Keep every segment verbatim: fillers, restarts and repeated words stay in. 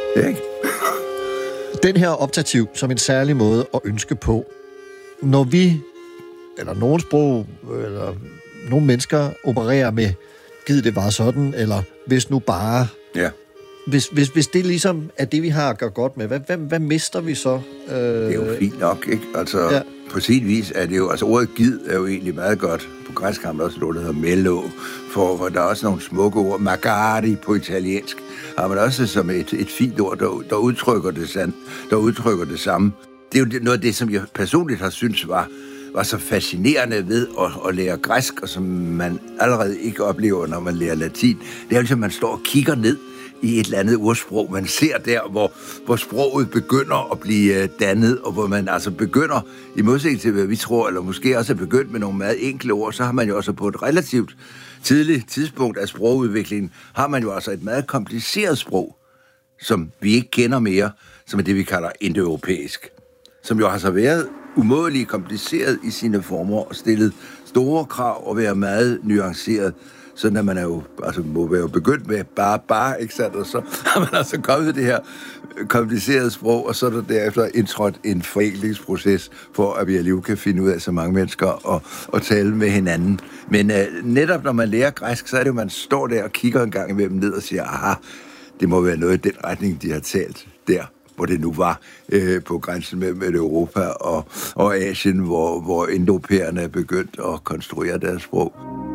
Ikke? Den her optativ som en særlig måde at ønske på, når vi, eller nogen sprog, eller nogle mennesker opererer med, givet det var sådan, eller hvis nu bare... Ja. Hvis, hvis, hvis det ligesom er det, vi har at gøre godt med, hvad, hvad, hvad mister vi så? Øh... Det er jo fint nok, ikke? Altså, ja. På sin vis er det jo... Altså, ordet gid er jo egentlig meget godt. På græsk har man også noget, der hedder mello, for hvor der er også nogle smukke ord. Magari på italiensk har man også som et, et fint ord, der, der, udtrykker det sand, der udtrykker det samme. Det er jo noget af det, som jeg personligt har syntes var, var så fascinerende ved at, at lære græsk, og som man allerede ikke oplever, når man lærer latin. Det er jo ligesom, at man står og kigger ned i et eller andet ursprog. Man ser der, hvor, hvor sproget begynder at blive dannet, og hvor man altså begynder, i modsætning til hvad vi tror, eller måske også er begyndt med nogle meget enkle ord, så har man jo også på et relativt tidligt tidspunkt af sprogudviklingen, har man jo altså et meget kompliceret sprog, som vi ikke kender mere, som er det, vi kalder indoeuropæisk, som jo har så været umådeligt kompliceret i sine former og stillet store krav og være meget nuanceret. Sådan at man er jo, altså må være jo begyndt med bare, bare, ikke sandt? Og så har man altså kommet det her komplicerede sprog, og så er der derefter indtrådt en forenklingsproces, for at vi alligevel kan finde ud af så mange mennesker og, og tale med hinanden. Men uh, netop når man lærer græsk, så er det jo, man står der og kigger en gang imellem ned og siger, aha, det må være noget i den retning, de har talt der, hvor det nu var øh, på grænsen mellem Europa og, og Asien, hvor, hvor indoeuropæerne er begyndt at konstruere deres sprog.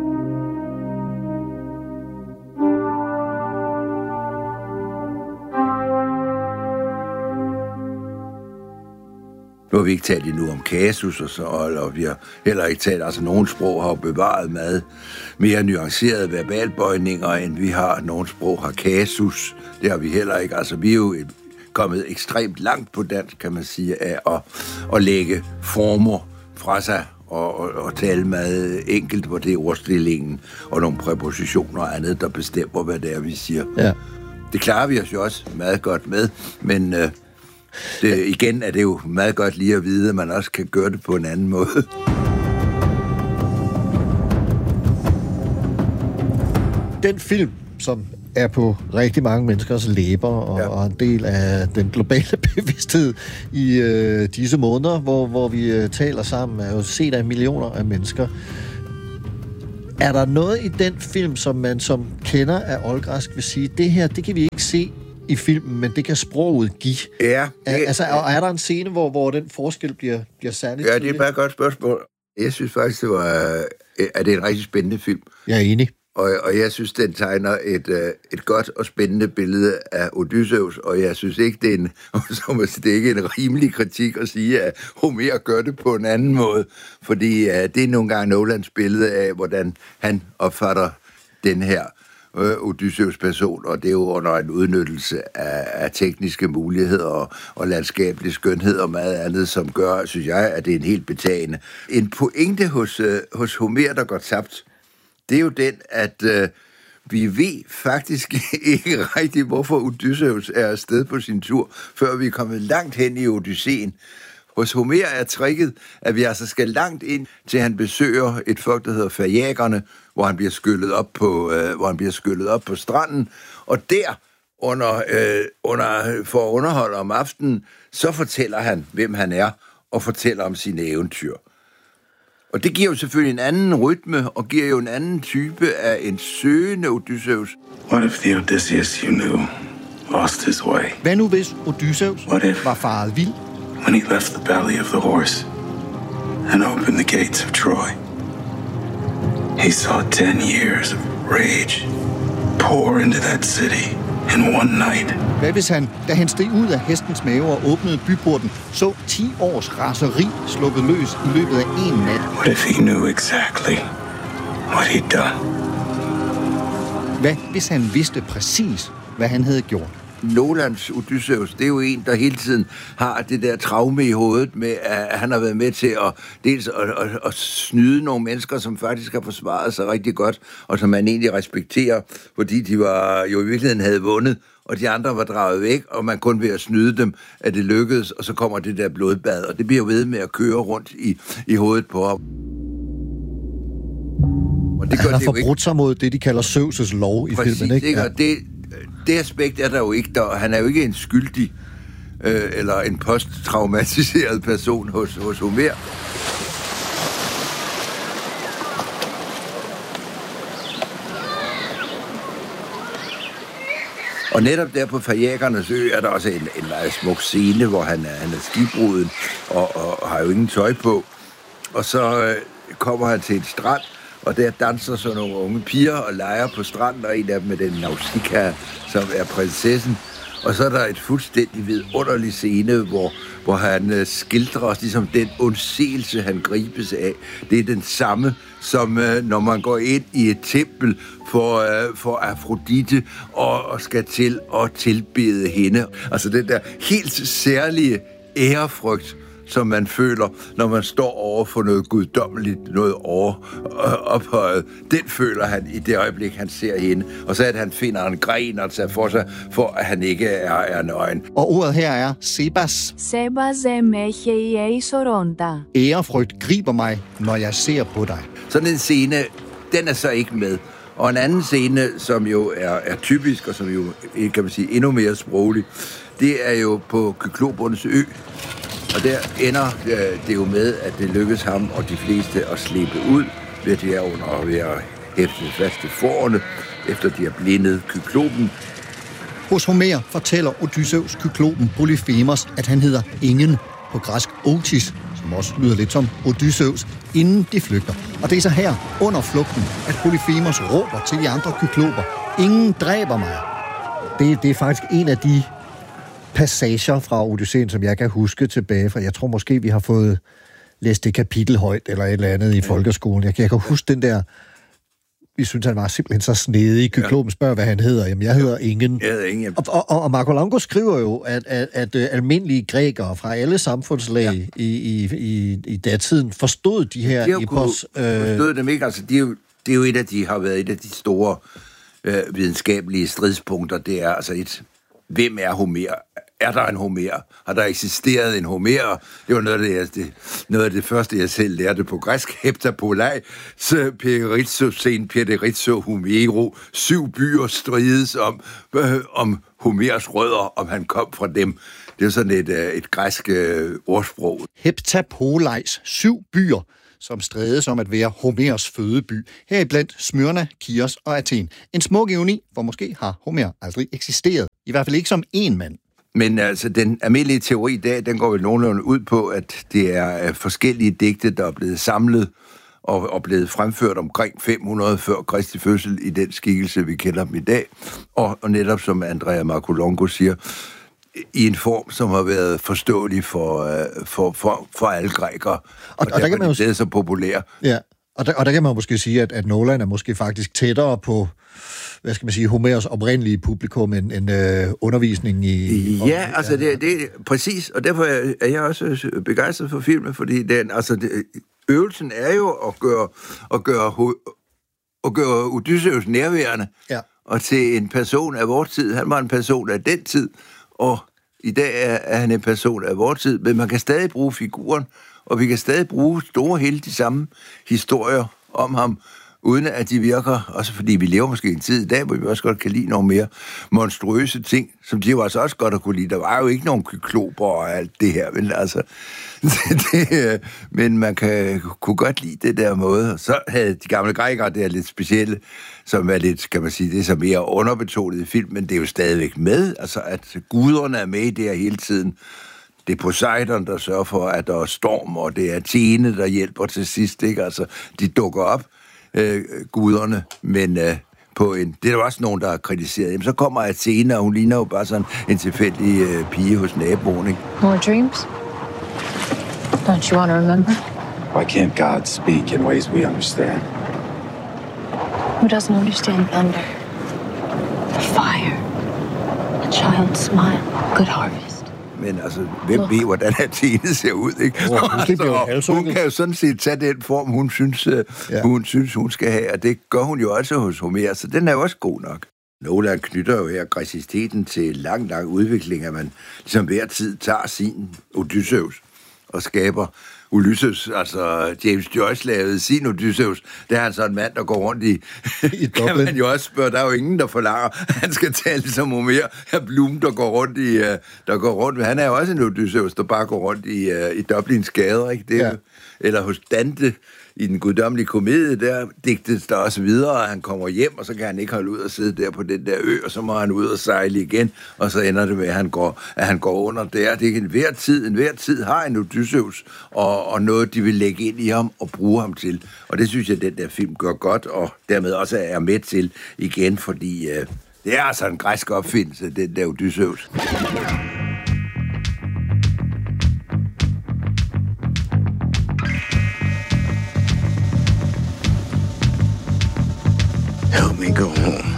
Nu har vi ikke talt endnu om kasus, og, så, og vi har heller ikke talt, altså nogle sprog har bevaret meget mere nuancerede verbalbøjninger, end vi har. Nogle sprog har kasus, det har vi heller ikke. Altså vi er jo et, kommet ekstremt langt på dansk, kan man sige, af at, at lægge former fra sig og, og, og tale meget enkelt, hvor det er ordstillingen og nogle præpositioner og andet, der bestemmer, hvad det er, vi siger. Ja. Det klarer vi os jo også meget godt med, men... Øh, Det, igen er det jo meget godt lige at vide, at man også kan gøre det på en anden måde. Den film, som er på rigtig mange menneskers læber og, ja. og en del af den globale bevidsthed i øh, disse måneder, hvor, hvor vi øh, taler sammen, er jo set af millioner af mennesker. Er der noget i den film, som man som kender af oldgræsk vil sige, det her, det kan vi ikke se i filmen, men det kan sproget give. Ja. Det, altså, er, er der en scene, hvor, hvor den forskel bliver, bliver særligt Ja, det er bare et godt spørgsmål. Jeg synes faktisk, det var, at det er en rigtig spændende film. Jeg er enig. Og, og jeg synes, den tegner et, et godt og spændende billede af Odysseus, og jeg synes ikke, det er, en, det er ikke en rimelig kritik at sige, at Homer gør det på en anden måde, fordi uh, det er nogle gange Nolans billede af, hvordan han opfatter den her Odysseus person, og det er jo under en udnyttelse af, af tekniske muligheder og, og landskabelig skønhed og meget andet, som gør, synes jeg, at det er en helt betagende. En pointe hos, uh, hos Homer, der går tabt, det er jo den, at uh, vi ved faktisk ikke rigtigt, hvorfor Odysseus er afsted på sin tur, før vi er kommet langt hen i Odysseen. Hos Homer er tricket, at vi altså skal langt ind, til han besøger et folk, der hedder Phaiakerne, hvor han bliver skyllet op på, øh, hvor han bliver skyllet op på stranden, og der under, øh, under for at underholde om aftenen, så fortæller han, hvem han er, og fortæller om sine eventyr. Og det giver jo selvfølgelig en anden rytme, og giver jo en anden type af en søgende Odysseus. What if the Odysseus you knew lost his way? Hvad nu hvis Odysseus var faret vild? When he left the belly of the horse and opened the gates of Troy, he saw ten years of rage pour into that city in one night. Hvad hvis han, da han steg ud af hestens mave og åbnede byporten, så ti års raseri sluppet løs i løbet af en nat? What if he knew exactly what he'd done? Hvad hvis han vidste præcis, hvad han havde gjort? Nolans Odysseus, det er jo en, der hele tiden har det der traume i hovedet med, at han har været med til at, dels at, at, at snyde nogle mennesker, som faktisk har forsvaret sig rigtig godt, og som man egentlig respekterer, fordi de var jo i virkeligheden havde vundet, og de andre var draget væk, og man kun ved at snyde dem, at det lykkedes, og så kommer det der blodbad, og det bliver jo ved med at køre rundt i, i hovedet på ham. Og det gør han har forbrudt sig mod det, de kalder Zeus' lov i Præcis, filmen, ikke? ikke? Ja. Og det det aspekt er der jo ikke. Der, han er jo ikke en skyldig øh, eller en posttraumatiseret person hos, hos Homer. Og netop der på Fajakernes Ø er der også en, en meget smuk scene, hvor han er, han er skibruden og, og, og har jo ingen tøj på. Og så øh, kommer han til en strand, og der danser så nogle unge piger og leger på stranden, og en af dem er den Nausicaa, som er prinsessen. Og så er der et fuldstændig vidunderlig scene, hvor, hvor han øh, skildrer os ligesom den undsigelse, han gribes af. Det er den samme, som øh, når man går ind i et tempel for, øh, for Afrodite og, og skal til at tilbede hende. Altså den der helt særlige ærefrygt, som man føler, når man står over for noget guddommeligt, noget over øh, ophøjet. Den føler han i det øjeblik, han ser hende. Og så at han finder en gren og tager for sig, for at han ikke er, er nøgen. Og ordet her er Sebas. Sebas emέχε η αισορώντα. Ærefrygt griber mig, når jeg ser på dig. Sådan en scene, den er så ikke med. Og en anden scene, som jo er, er typisk, og som jo, kan man sige, endnu mere sproglig, det er jo på Kyklopernes Ø. Og der ender øh, det jo med, at det lykkes ham og de fleste at slippe ud, ved at de er under og ved at hæfte fast til forerne, efter de har blindet Kyklopen. Hos Homer fortæller Odysseus Kyklopen Polyphemus, at han hedder Ingen, på græsk Otis, som også lyder lidt som Odysseus, inden de flygter. Og det er så her, under flugten, at Polyphemus råber til de andre kykloper: Ingen dræber mig. Det, det er faktisk en af de passager fra Odysseen, som jeg kan huske tilbage fra. Jeg tror måske, vi har fået læst det kapitel højt, eller et eller andet i folkeskolen. Jeg kan, jeg kan huske den der, vi synes, han var simpelthen så snedig. Kyklopen spørger, hvad han hedder. Jamen, jeg hedder Ingen. Jeg hedder Ingen. Og, og, og Marco Longo skriver jo, at, at, at, at almindelige grækere fra alle samfundslag ja. i, i, i, i datiden forstod de her de epos. Øh... forstod dem ikke. Altså, de er jo, det er jo et af de, har været et af de store øh, videnskabelige stridspunkter. Det er altså et, hvem er Homer? Er der en Homer? Har der eksisteret en Homer? Det var noget af det, det, noget af det første, jeg selv lærte på græsk. Heptapolai, Perizzo, sen Perizzo, Homero. Syv byer strides om, øh, om Homers rødder, om han kom fra dem. Det er sådan et, øh, et græsk øh, ordsprog. Heptapolais, syv byer, som strædes om at være Homers fødeby. Heriblandt Smyrna, Kios og Athen. En smuk ironi, for måske har Homer aldrig eksisteret. I hvert fald ikke som en mand. Men altså, den almindelige teori i dag, den går vel nogenlunde ud på, at det er forskellige digte, der er blevet samlet og, og blevet fremført omkring fem hundrede før Kristi fødsel i den skikkelse, vi kender dem i dag. Og, og netop som Andrea Marco Longo siger, i en form, som har været forståelig for, for, for, for alle grækere. Og, og, og der kan man jo... det er så populær. Ja, og der, og der kan man måske sige, at, at Nolan er måske faktisk tættere på, hvad skal man sige, Homers oprindelige publikum end, end øh, undervisning i... Ja, om, altså det, det er præcis, og derfor er jeg også begejstret for filmen, fordi den, altså det, øvelsen er jo at gøre, at gøre, at gøre Odysseus nærværende, ja. Og til en person af vores tid. Han var en person af den tid, og i dag er, er han en person af vores tid, men man kan stadig bruge figuren, og vi kan stadig bruge store hele de samme historier om ham, uden at de virker, også fordi vi lever måske en tid i dag, hvor vi også godt kan lide nogle mere monstruøse ting, som de jo altså også godt at kunne lide. Der var jo ikke nogen kykloper og alt det her, men altså, det, men man kan, kunne godt lide det der måde. Så havde de gamle grækere det er lidt specielle, som er lidt, kan man sige, det er så mere underbetonet i film, men det er jo stadigvæk med, altså at guderne er med i det her hele tiden. Det er Poseidon, der sørger for, at der er storm, og det er Athene, der hjælper til sidst, ikke? Altså, de dukker op, øh, guderne, men øh, på en... Det er der også nogen, der har kritiseret. Jamen, så kommer Athene, og hun ligner jo bare sådan en tilfældig øh, pige hos naboen, ikke? More dreams? Don't you want to remember? Why can't God speak in ways we understand? Who doesn't understand thunder? Fire. A child's smile. Good harvest. Men altså, hvem oh. ved, hvordan Athene ser ud, ikke? Oh, altså, hun kan jo sådan set tage den form, hun synes, ja. hun synes, hun skal have, og det gør hun jo også hos Homer, så den er jo også god nok. Nolan knytter jo her græsiteten til lang, lang udvikling, at man ligesom hver tid tager sin Odysseus og skaber Ulysses, altså James Joyce lavede sin Odysseus. Det er han sådan en mand, der går rundt i... I kan man jo også spørge, der er jo ingen, der forlanger, han skal tale ligesom Homer. Herr Blum, der går rundt i... Der går rundt, han er jo også en Odysseus, der bare går rundt i, i Dublins gader, ikke? Det, ja. Eller hos Dante i den guddommelige komedie, der digtes der også videre, og han kommer hjem, og så kan han ikke holde ud og sidde der på den der ø, og så må han ud og sejle igen, og så ender det med, at han går, at han går under der. Det er en hver tid, en hver tid har en Odysseus, og, og noget, de vil lægge ind i ham og bruge ham til. Og det synes jeg, den der film gør godt, og dermed også er med til igen, fordi øh, det er altså en græsk opfindelse, den der Odysseus. Help me go home.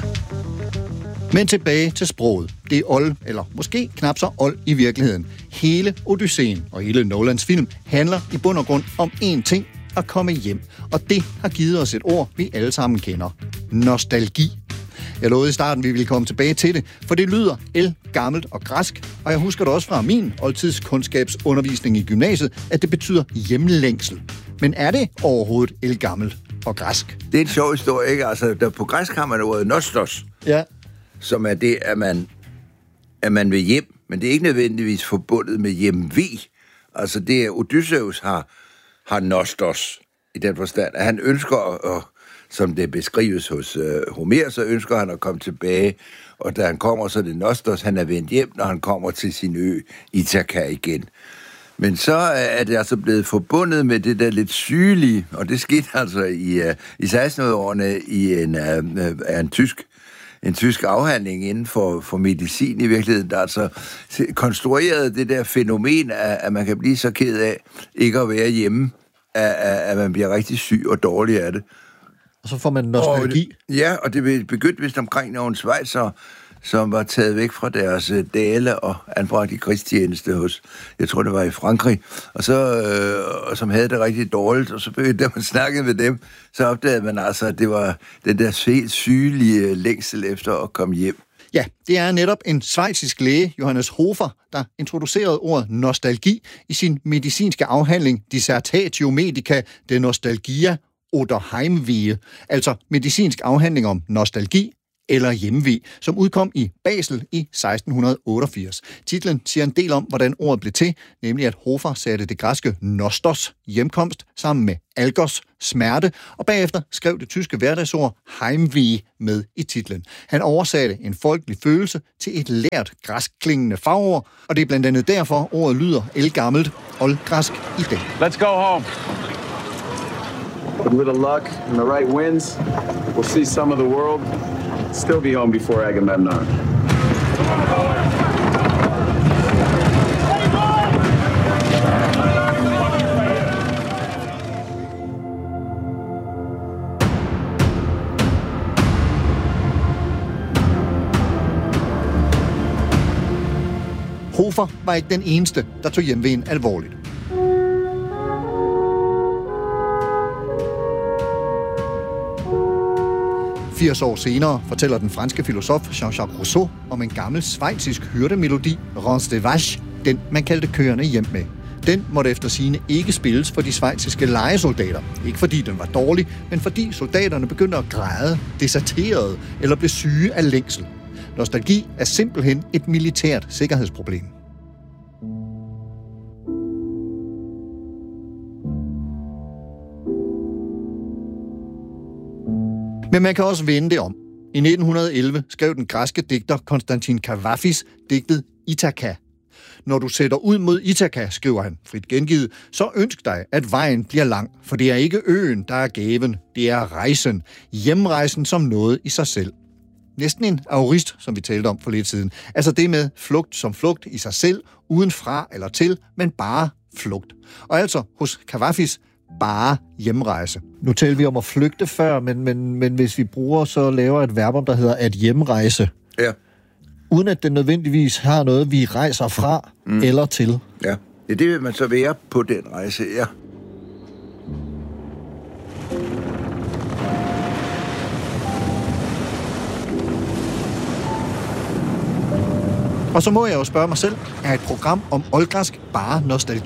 Men tilbage til sproget. Det er old, eller måske knap så old i virkeligheden. Hele Odysseen og hele Nolans film handler i bund og grund om én ting: at komme hjem. Og det har givet os et ord, vi alle sammen kender. Nostalgi. Jeg lovede i starten, vi ville komme tilbage til det, for det lyder ældgammelt og græsk, og jeg husker det også fra min oldtidskundskabsundervisning i gymnasiet, at det betyder hjemlængsel. Men er det overhovedet ældgammelt og græsk? Det er en sjov historie, ikke? Altså, der på græsk har man ordet nostos, ja. Som er det, at man, at man vil hjem, men det er ikke nødvendigvis forbundet med hjemve. Altså, det er Odysseus har, har nostos i den forstand, at han ønsker at, som det beskrives hos øh, Homer, så ønsker han at komme tilbage, og da han kommer, så er det nostos, han er vendt hjem, når han kommer til sin ø Ithaka igen. Men så er det altså blevet forbundet med det der lidt sygelige, og det skete altså i, uh, i sekstenhundredeårene i en, uh, en tysk en tysk afhandling inden for, for medicin i virkeligheden, der altså konstruerede det der fænomen, at, at man kan blive så ked af ikke at være hjemme, at, at man bliver rigtig syg og dårlig af det. Og så får man nostalgi. Og, ja, og det begyndte vist omkring nogle schweizere, som var taget væk fra deres øh, dale og anbragt i krigstjeneste hos, jeg tror det var i Frankrig, og så øh, og som havde det rigtig dårligt, og så begyndte, da man snakkede med dem, så opdagede man altså, at det var den der helt sygelige længsel efter at komme hjem. Ja, det er netop en schweizisk læge, Johannes Hofer, der introducerede ordet nostalgi i sin medicinske afhandling Dissertatio Medica de Nostalgia oder Heimweh, altså medicinsk afhandling om nostalgi eller hjemve, som udkom i Basel i seksten otteogfirs. Titlen siger en del om, hvordan ordet blev til, nemlig at Hofer satte det græske nostos, hjemkomst, sammen med algos, smerte, og bagefter skrev det tyske hverdagsord Heimweh med i titlen. Han oversatte en folkelig følelse til et lært græskklingende fagord, og det er blandt andet derfor, ordet lyder ældgammelt oldgræsk i dag. Let's go home. With a little luck and the right winds, we'll see some of the world. Still be home before Agamemnon. Hofer var ikke den eneste, der tog hjemvejen alvorligt. firs år senere fortæller den franske filosof Jean-Jacques Rousseau om en gammel schweizisk hyrdemelodi, Rance de Vache, den man kaldte kørende hjem med. Den måtte efter sigende ikke spilles for de schweiziske lejesoldater. Ikke fordi den var dårlig, men fordi soldaterne begyndte at græde, deserterede eller blev syge af længsel. Nostalgi er simpelthen et militært sikkerhedsproblem. Men man kan også vende det om. I nitten elleve skrev den græske digter Konstantin Kavafis digtet Ithaka. Når du sætter ud mod Ithaka, skriver han frit gengivet, så ønsk dig, at vejen bliver lang, for det er ikke øen, der er gaven, det er rejsen, hjemrejsen som noget i sig selv. Næsten en aorist, som vi talte om for lidt siden. Altså det med flugt som flugt i sig selv, uden fra eller til, men bare flugt. Og altså hos Kavafis bare hjemrejse. Nu talte vi om at flygte før, men, men, men hvis vi bruger så laver et verb, der hedder at hjemrejse. Ja. Uden at det nødvendigvis har noget, vi rejser fra mm. eller til. Ja, det vil man så være på den rejse, ja. Og så må jeg jo spørge mig selv, er et program om oldgræsk bare nostalgi?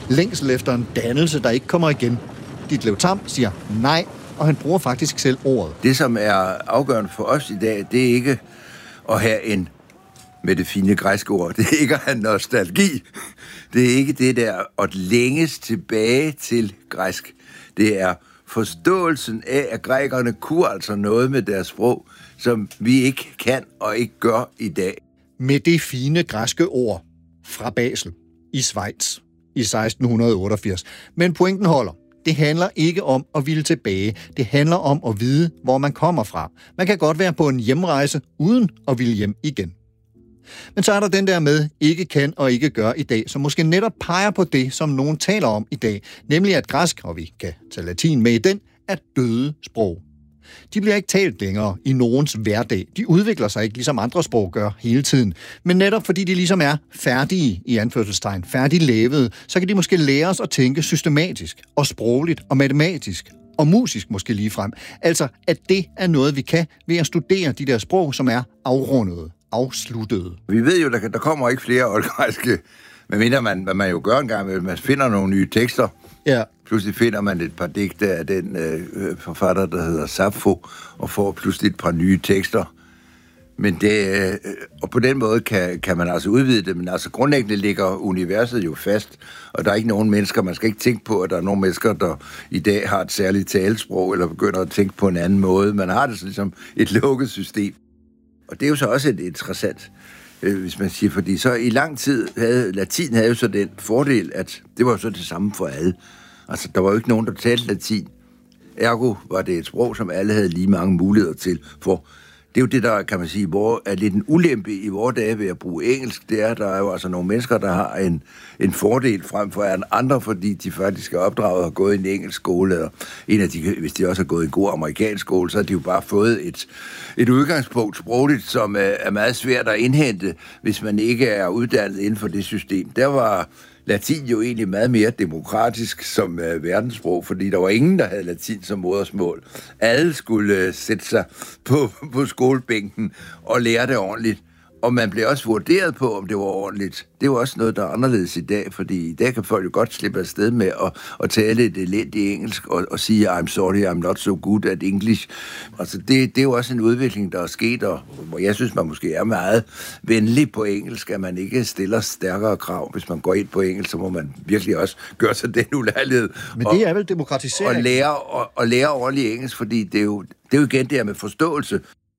Længsel efter en dannelse, der ikke kommer igen. Ditlev Tamm siger nej, og han bruger faktisk selv ordet. Det, som er afgørende for os i dag, det er ikke at have en, med det fine græske ord, det er ikke at have nostalgi. Det er ikke det der at længes tilbage til græsk. Det er forståelsen af, at grækerne kunne altså noget med deres sprog, som vi ikke kan og ikke gør i dag. Med det fine græske ord fra Basel i Schweiz i seksten otteogfirs. Men pointen holder. Det handler ikke om at ville tilbage. Det handler om at vide, hvor man kommer fra. Man kan godt være på en hjemrejse uden at ville hjem igen. Men så er der den der med, ikke kan og ikke gør i dag, som måske netop peger på det, som nogen taler om i dag, nemlig at græsk, og vi kan tage latin med i den, er døde sprog. De bliver ikke talt længere i nogens hverdag. De udvikler sig ikke, ligesom andre sprog gør hele tiden. Men netop fordi de ligesom er færdige, i anførselstegn, færdig lavede, så kan de måske lære os at tænke systematisk, og sprogligt, og matematisk, og musisk måske ligefrem. Altså, at det er noget, vi kan ved at studere de der sprog, som er afrundede, afsluttede. Vi ved jo, der, der kommer ikke flere oldgræske, medmindre man, hvad man jo gør en gang, man finder nogle nye tekster. Ja. Pludselig finder man et par digte af den øh, forfatter, der hedder Sappho, og får pludselig et par nye tekster. Men det, øh, og på den måde kan, kan man altså udvide det, men altså grundlæggende ligger universet jo fast, og der er ikke nogen mennesker, man skal ikke tænke på, at der er nogen mennesker, der i dag har et særligt talesprog, eller begynder at tænke på en anden måde. Man har det så ligesom et lukket system. Og det er jo så også et interessant, øh, hvis man siger, fordi så i lang tid havde latin havde jo så den fordel, at det var jo så det samme for alle. Altså, der var jo ikke nogen, der talte latin. Ergo var det et sprog, som alle havde lige mange muligheder til. For det er jo det, der, kan man sige, hvor er lidt en ulempe i vores dage ved at bruge engelsk. Det er, at der er jo altså nogle mennesker, der har en, en fordel frem for en andre, fordi de faktisk er opdraget og har gået i en engelsk skole. Eller en af de, hvis de også har gået i en god amerikansk skole, så har de jo bare fået et, et udgangspunkt sprogligt, som er meget svært at indhente, hvis man ikke er uddannet inden for det system. Der var latin jo egentlig meget mere demokratisk som øh, verdenssprog, fordi der var ingen, der havde latin som modersmål. Alle skulle øh, sætte sig på, på skolebænken og lære det ordentligt. Og man blev også vurderet på, om det var ordentligt. Det var også noget, der er anderledes i dag, fordi i dag kan folk jo godt slippe afsted med at, at tale et elendigt engelsk og, og sige, I'm sorry, I'm not so good at English. Altså det, det er jo også en udvikling, der er sket, og hvor jeg synes, man måske er meget venlig på engelsk, at man ikke stiller stærkere krav. Hvis man går ind på engelsk, så må man virkelig også gøre sig den ulejlighed. Men det er vel demokratisering? Og lære, og, og lære ordentligt engelsk, fordi det er jo, det er jo igen det her med forståelse.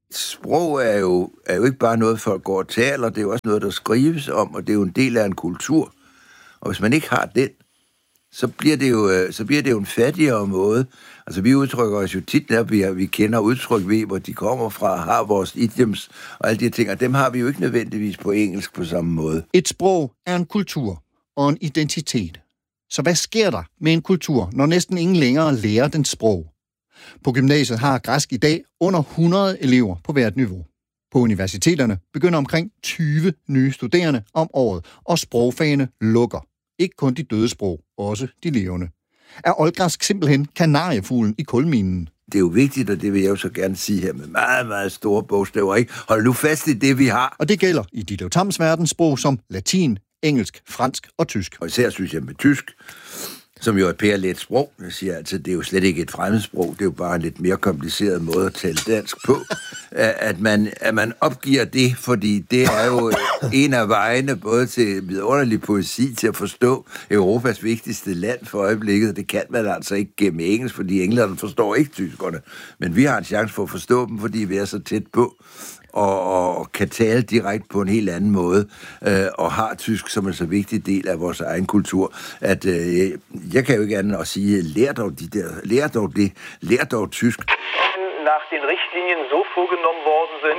Sprog er jo, er jo ikke bare noget, folk går og taler, det er jo også noget, der skrives om, og det er jo en del af en kultur. Og hvis man ikke har den, så bliver det jo, så bliver det jo en fattigere måde. Altså, vi udtrykker os jo tit, når vi, vi kender udtryk ved, hvor de kommer fra, har vores idioms og alle de ting, og dem har vi jo ikke nødvendigvis på engelsk på samme måde. Et sprog er en kultur og en identitet. Så hvad sker der med en kultur, når næsten ingen længere lærer den sprog? På gymnasiet har græsk i dag under hundrede elever på hvert niveau. På universiteterne begynder omkring tyve nye studerende om året, og sprogfagene lukker. Ikke kun de døde sprog, også de levende. Er oldgræsk simpelthen kanariefuglen i kulminen? Det er jo vigtigt, og det vil jeg jo så gerne sige her med meget, meget store bogstaver, ikke? Hold nu fast i det, vi har. Og det gælder i Ditlev Tamms verdenssprog som latin, engelsk, fransk og tysk. Og især synes jeg med tysk, som jo er et pærelet sprog. Jeg siger altså, det er jo slet ikke et fremmedsprog, det er jo bare en lidt mere kompliceret måde at tale dansk på. At man, at man opgiver det, fordi det er jo en af vejene både til vidunderlig poesi, til at forstå Europas vigtigste land for øjeblikket. Det kan man altså ikke gennem engelsk, fordi englænderne forstår ikke tyskerne. Men vi har en chance for at forstå dem, fordi vi er så tæt på. Og, og kan tale direkte på en helt anden måde, øh, og har tysk som en så vigtig del af vores egen kultur, at øh, jeg kan jo ikke andet at sige, lær dog, de der, lær dog det, lær dog tysk. Nach den Richtlinien so vorgenommen worden sind.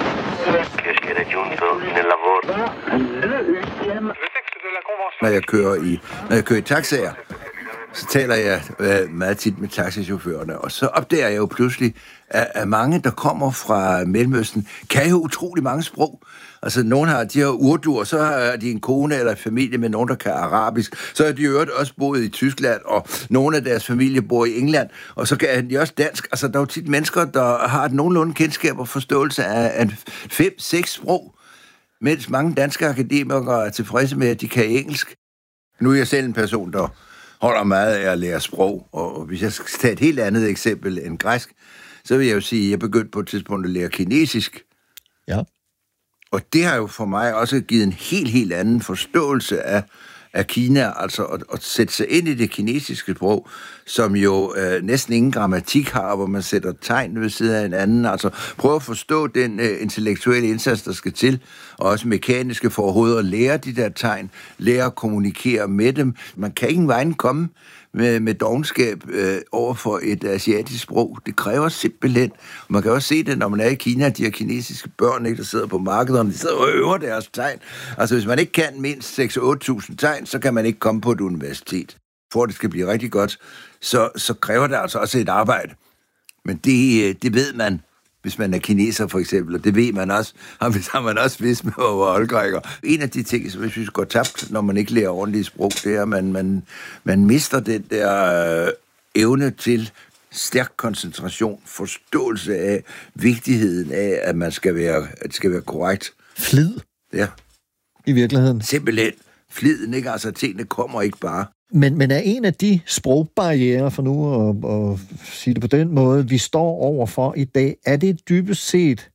Når jeg kører i, når jeg kører i taxaer, så taler jeg øh, meget tit med taxichaufførerne, og så opdager jeg jo pludselig, at, at mange, der kommer fra Mellemøsten, kan jo utrolig mange sprog. Altså, nogle har, de har urdu, og så har de en kone eller en familie med nogen, der kan arabisk. Så har de jo også boet i Tyskland, og nogle af deres familie bor i England, og så kan de også dansk. Altså, der er jo tit mennesker, der har et nogenlunde kendskab og forståelse af fem, seks sprog, mens mange danske akademikere er tilfredse med, at de kan engelsk. Nu er jeg selv en person, der holder meget af at lære sprog, og hvis jeg skal tage et helt andet eksempel end græsk, så vil jeg jo sige, at jeg begyndte på et tidspunkt at lære kinesisk. Ja. Og det har jo for mig også givet en helt, helt anden forståelse af, af Kina, altså at, at sætte sig ind i det kinesiske sprog, som jo øh, næsten ingen grammatik har, hvor man sætter tegn ved siden af en anden. Altså prøve at forstå den øh, intellektuelle indsats, der skal til, og også mekaniske for overhovedet at lære de der tegn, lære at kommunikere med dem. Man kan ikke engang komme med, med dovenskab øh, over for et asiatisk sprog. Det kræver simpelthen. Man kan også se det, når man er i Kina, de her kinesiske børn, ikke, der sidder på markederne, de sidder og øver deres tegn. Altså, hvis man ikke kan mindst seks til otte tusind tegn, så kan man ikke komme på et universitet. For at det skal blive rigtig godt, så, så kræver det altså også et arbejde. Men det, det ved man, hvis man er kineser for eksempel, og det ved man også, og det har man også vidst med over oldgræker. En af de ting, som jeg synes går tabt, når man ikke lærer ordentligt sprog, det er, at man, man, man mister den der øh, evne til stærk koncentration, forståelse af vigtigheden af, at man skal være, at det skal være korrekt. Flid. Ja. I virkeligheden. Simpelthen. Fliden, ikke? Altså, tingene kommer ikke bare. Men, men er en af de sprogbarrierer, for nu at, at sige det på den måde, vi står overfor i dag, er det dybest set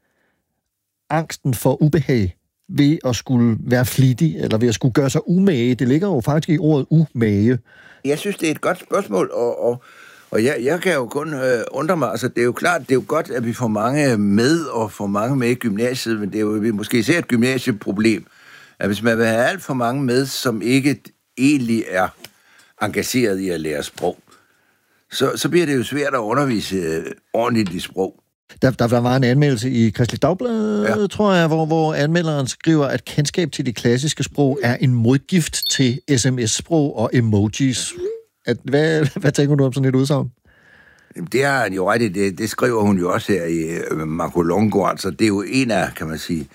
angsten for ubehag ved at skulle være flittig, eller ved at skulle gøre sig umage? Det ligger jo faktisk i ordet umage. Jeg synes, det er et godt spørgsmål, og, og, og jeg, jeg kan jo kun øh, undre mig. Altså, det er jo klart, det er jo godt, at vi får mange med, og får mange med i gymnasiet, men det er jo måske især et gymnasieproblem, at hvis man vil have alt for mange med, som ikke egentlig er engageret i at lære sprog, så, så bliver det jo svært at undervise øh, ordentligt i sprog. Der, der, der var en anmeldelse i Kristeligt Dagblad, ja. tror jeg, hvor, hvor anmelderen skriver, at kendskab til de klassiske sprog er en modgift til sms-sprog og emojis. At, hvad, hvad tænker du om sådan et udsagn? Det har han jo ret i. Det, det skriver hun jo også her i Marco Longo. Altså, det er jo en af, kan man sige,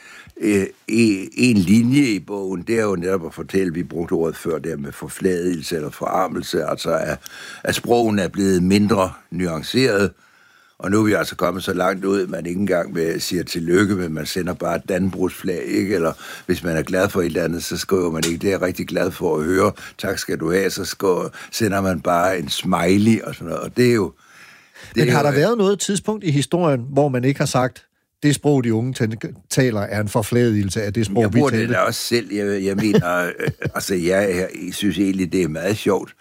en linje i bogen, det er jo netop at fortælle, vi brugte ordet før der med forfladelse eller forarmelse, altså at, at sprogen er blevet mindre nuanceret, og nu er vi altså kommet så langt ud, at man ikke engang med, siger tillykke, men man sender bare et dannebrogsflag, ikke? Eller hvis man er glad for et eller andet, så skriver man ikke, det er jeg rigtig glad for at høre, tak skal du have, så skriver, sender man bare en smiley og sådan noget, og det er jo... Det men er har jo, der været noget tidspunkt i historien, hvor man ikke har sagt, det sprog, de unge taler, er en forfladelse af det sprog, vi taler? Jeg bruger det da også selv. Jeg, jeg mener, altså, jeg, jeg synes egentlig, det er meget sjovt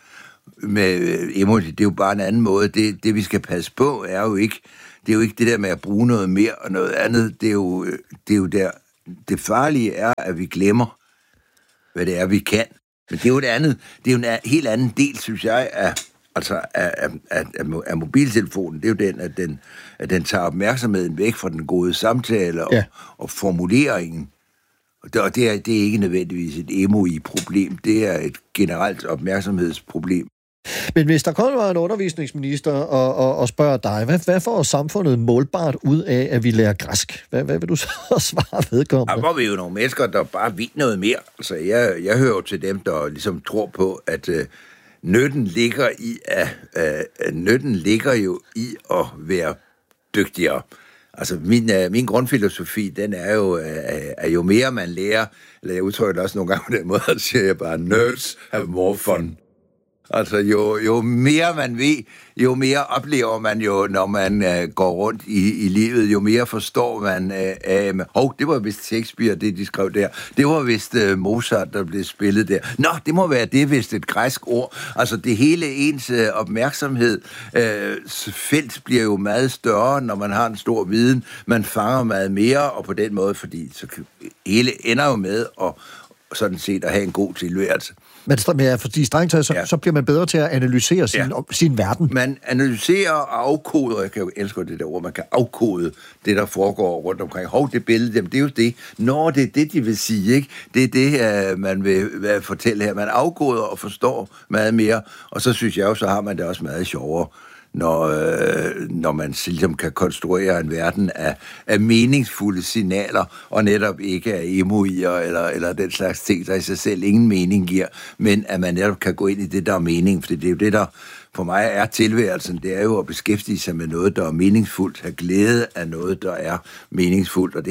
med emoji. Det er jo bare en anden måde. Det, det, vi skal passe på, er jo ikke, det er jo ikke det der med at bruge noget mere og noget andet. Det er jo, det er jo der, det farlige er, at vi glemmer, hvad det er, vi kan. Men det er jo et andet, det er jo en helt anden del, synes jeg, af, altså af, af, af, af mobiltelefonen. Det er jo den, at den, at den tager opmærksomheden væk fra den gode samtale og, ja. og formuleringen. Og det, og det, er, det er ikke nødvendigvis et emo-i-problem. Det er et generelt opmærksomhedsproblem. Men hvis der kommer en undervisningsminister og, og, og spørger dig, hvad, hvad får samfundet målbart ud af, at vi lærer græsk? Hvad, hvad vil du så svare vedkommende? Der var vi jo nogle mennesker, der bare ved noget mere. Altså, jeg, jeg hører jo til dem, der ligesom tror på, at uh, nytten ligger i at, uh, nytten ligger jo i at være dygtigere. Altså, min, uh, min grundfilosofi, den er jo, uh, at jo mere man lærer, eller jeg udtrykker det også nogle gange på den måde, så siger jeg bare, nerds have more fun. Altså, jo, jo mere man ved, jo mere oplever man jo, når man uh, går rundt i, i livet, jo mere forstår man af... Uh, Hov, det var vist Shakespeare, det de skrev der. Det var vist uh, Mozart, der blev spillet der. Nå, det må være det, vist et græsk ord. Altså, det hele ens uh, opmærksomhed, uh, felt bliver jo meget større, når man har en stor viden. Man fanger meget mere, og på den måde, fordi så hele ender jo med at sådan set at have en god tilværelse. Men fordi strengt taget, så, ja. så bliver man bedre til at analysere sin, ja. sin verden. Man analyserer og afkoder, jeg kan jo elske det der ord, man kan afkode det, der foregår rundt omkring. Hov, det billede, jamen, det er jo det. Når det er det, de vil sige, ikke? Det er det, man vil, vil fortælle her. Man afkoder og forstår meget mere, og så synes jeg jo, så har man det også meget sjovere, når, øh, når man ligesom kan konstruere en verden af, af meningsfulde signaler, og netop ikke af emoier eller, eller den slags ting, der i sig selv ingen mening giver, men at man netop kan gå ind i det, der er mening, for det er jo det, der for mig er tilværelsen, det er jo at beskæftige sig med noget, der er meningsfuldt, have glæde af noget, der er meningsfuldt, og det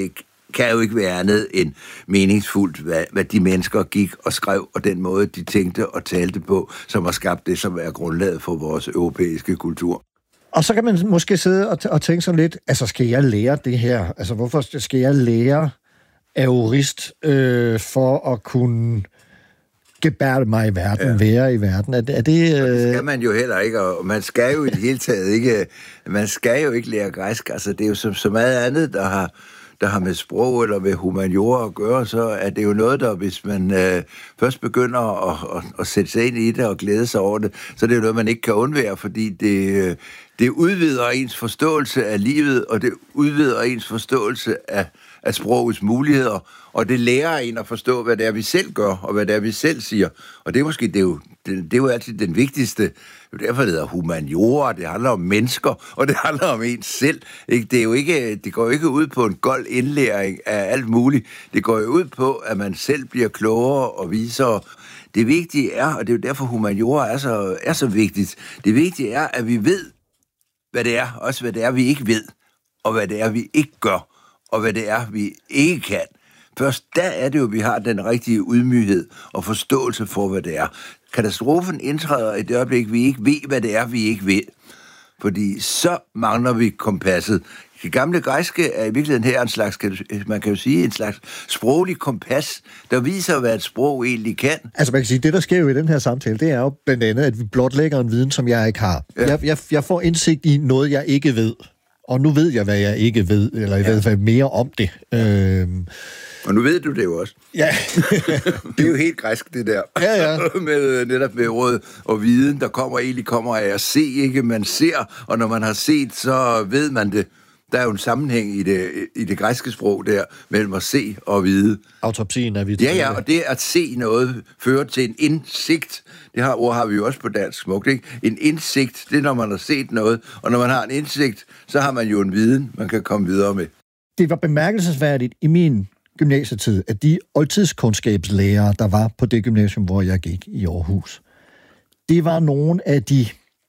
kan jo ikke være andet end meningsfuldt, hvad, hvad de mennesker gik og skrev, og den måde, de tænkte og talte på, som har skabt det, som er grundlaget for vores europæiske kultur. Og så kan man måske sidde og, t- og tænke sådan lidt, altså skal jeg lære det her? Altså hvorfor skal jeg lære aorist øh, for at kunne gebærde mig i verden, ja. være i verden? Er det... Er det, øh... det skal man jo heller ikke, og man skal jo i det hele taget ikke, man skal jo ikke lære græsk. Altså det er jo som så meget andet, der har der har med sprog eller med humaniora at gøre, så er det jo noget, der, hvis man øh, først begynder at, at, at sætte sig ind i det og glæde sig over det, så er det jo noget, man ikke kan undvære, fordi det, det udvider ens forståelse af livet, og det udvider ens forståelse af, af sprogets muligheder, og det lærer en at forstå, hvad det er, vi selv gør, og hvad det er, vi selv siger. Og det er måske, det er jo, det, det er jo altid den vigtigste. Det er derfor, det hedder humaniora, det handler om mennesker, og det handler om ens selv. Ikke? Det, er jo ikke, det går jo ikke ud på en gold indlæring af alt muligt. Det går jo ud på, at man selv bliver klogere og visere. Det vigtige er, og det er jo derfor, humaniora er så, er så vigtigt, det vigtige er, at vi ved, hvad det er, også hvad det er, vi ikke ved, og hvad det er, vi ikke gør, og hvad det er, vi ikke kan. Først der er det jo, at vi har den rigtige ydmyghed og forståelse for, hvad det er. Katastrofen indtræder i det øjeblik, vi ikke ved, hvad det er, vi ikke ved. Fordi så mangler vi kompasset. Det gamle græske er i virkeligheden her en slags, man kan jo sige, en slags sproglig kompas, der viser, hvad et sprog egentlig kan. Altså man kan sige, det der sker jo i den her samtale, det er jo blandt andet, at vi blotlægger en viden, som jeg ikke har. Ja. Jeg, jeg, jeg får indsigt i noget, jeg ikke ved. Og nu ved jeg, hvad jeg ikke ved, eller i ja. hvert fald mere om det. Øhm. Og nu ved du det jo også. Ja. Det er jo helt græsk, det der. Ja, ja. med, netop med råd og viden, der kommer egentlig kommer af at se, ikke? Man ser, og når man har set, så ved man det. Der er jo en sammenhæng i det, i det græske sprog der, mellem at se og vide. Autopsien er vi. Ja, ja, og det at se noget fører til en indsigt. Det her ord har vi jo også på dansk smukt, ikke? En indsigt, det er, når man har set noget. Og når man har en indsigt, så har man jo en viden, man kan komme videre med. Det var bemærkelsesværdigt i min gymnasietid, at de oldtidskundskabslærere, der var på det gymnasium, hvor jeg gik i Aarhus, det var nogle af de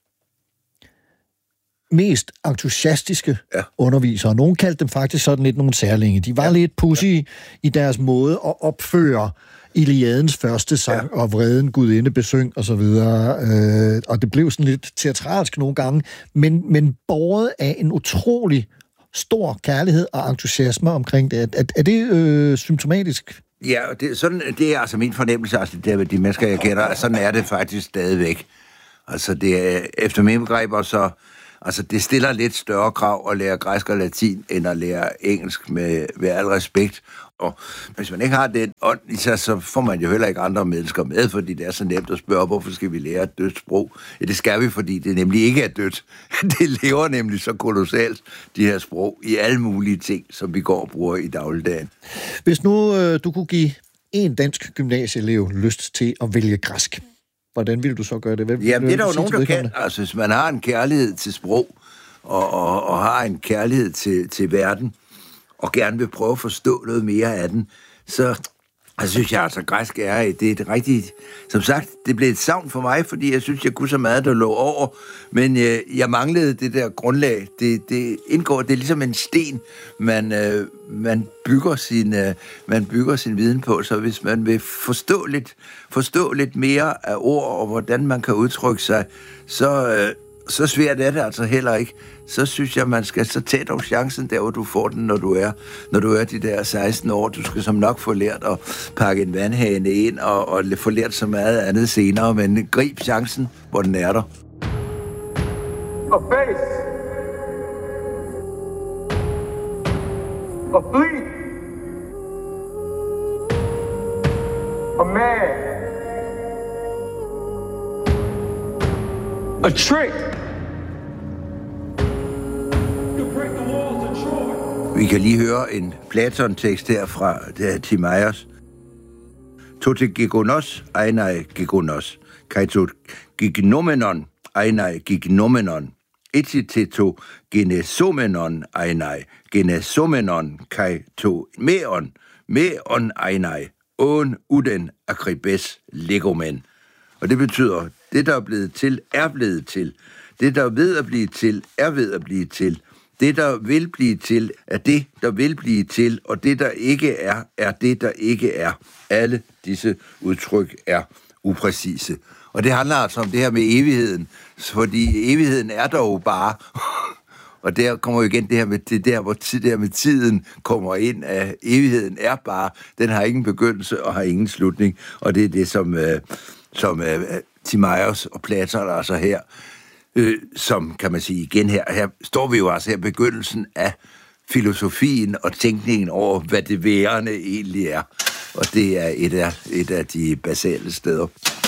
mest entusiastiske ja. undervisere. Nogle kaldte dem faktisk sådan lidt nogle særlinge. De var ja. lidt pussy ja. i deres måde at opføre Iliadens første sang, ja. og vreden gudinde besøng og så videre. Øh, og det blev sådan lidt teatralsk nogle gange, men, men båret af en utrolig stor kærlighed og entusiasme omkring det. Er, er det øh, symptomatisk? Ja, det, sådan, det er altså min fornemmelse, altså det, de mennesker, jeg kender, sådan er det faktisk stadigvæk. Altså det er efter mine begreber, så altså det stiller lidt større krav at lære græsk og latin, end at lære engelsk med, med al respekt. Og hvis man ikke har den ånd i sig, så får man jo heller ikke andre mennesker med, fordi det er så nemt at spørge, hvorfor skal vi lære et dødt sprog? Ja, det skal vi, fordi det nemlig ikke er dødt. Det lever nemlig så kolossalt, de her sprog, i alle mulige ting, som vi går og bruger i dagligdagen. Hvis nu øh, du kunne give en dansk gymnasieelev lyst til at vælge græsk, hvordan vil du så gøre det? Hvad, Jamen, det er der jo nogen, der kan. Altså, hvis man har en kærlighed til sprog, og, og, og har en kærlighed til, til verden, og gerne vil prøve at forstå noget mere af den, så altså, synes jeg, altså, græsk er det er et rigtigt... Som sagt, det blev et savn for mig, fordi jeg synes, jeg kunne så meget, der lå over, men øh, jeg manglede det der grundlag. Det, det indgår, det er ligesom en sten, man, øh, man, bygger sin, øh, man bygger sin viden på, så hvis man vil forstå lidt, forstå lidt mere af ord, og hvordan man kan udtrykke sig, så... Øh, så svært er det altså heller ikke. Så synes jeg, man skal så tage dog chancen der, hvor du får den, når du er, når du er de der seksten år. Du skal som nok få lært at pakke en vandhane ind og, og få lært så meget andet senere, men grib chancen, hvor den er der. A face. A fleet. A man. A trick. Vi kan lige høre en Platon-tekst her fra Timaeus. Tote gegonos, einai gegonos. Kaito gignomenon, einai gignomenon. Etiteto genesomenon, einai genesomenon. Kaito meon, meon einai. On uden akribes legomen. Og det betyder, det der er blevet til, er blevet til. Det der er ved at blive til, er ved at blive til. Det, der vil blive til, er det, der vil blive til, og det, der ikke er, er det, der ikke er. Alle disse udtryk er upræcise. Og det handler altså om det her med evigheden, fordi evigheden er dog bare... Og der kommer jo igen det her med, det der, hvor tid, der med tiden kommer ind, at evigheden er bare, den har ingen begyndelse og har ingen slutning. Og det er det, som, øh, som øh, Timaeus og Platon altså her, øh, som kan man sige igen her, her står vi jo altså her begyndelsen af filosofien og tænkningen over, hvad det værende egentlig er. Og det er et af, et af de basale steder.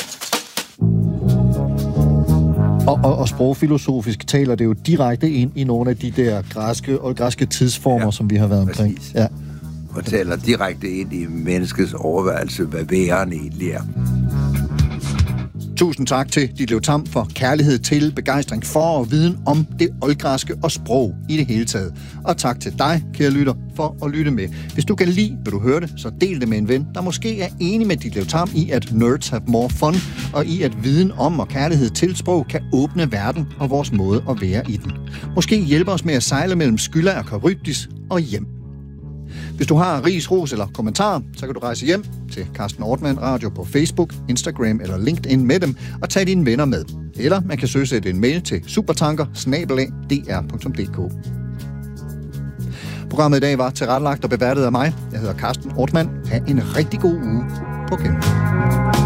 Og, og, og sprogfilosofisk taler det jo direkte ind i nogle af de der græske og græske tidsformer, ja, som vi har været omkring. Ja. Og taler direkte ind i menneskets overværelse, hvad væren egentlig er. Tusind tak til Ditlev Tamm for kærlighed til, begejstring for og viden om det oldgræske og sprog i det hele taget. Og tak til dig, kære lytter, for at lytte med. Hvis du kan lide, hvad du hørte, så del det med en ven, der måske er enig med Ditlev Tamm i, at nerds have more fun, og i at viden om og kærlighed til sprog kan åbne verden og vores måde at være i den. Måske hjælpe os med at sejle mellem Skylla og Charybdis og hjem. Hvis du har ris, ros eller kommentarer, så kan du rejse hjem til Carsten Ortmann Radio på Facebook, Instagram eller LinkedIn med dem og tage dine venner med. Eller man kan søge en mail til supertanker bindestreg d r punktum d k. Programmet i dag var tilrettelagt og beværtet af mig. Jeg hedder Carsten Ortmann. Ha' en rigtig god uge på genhør.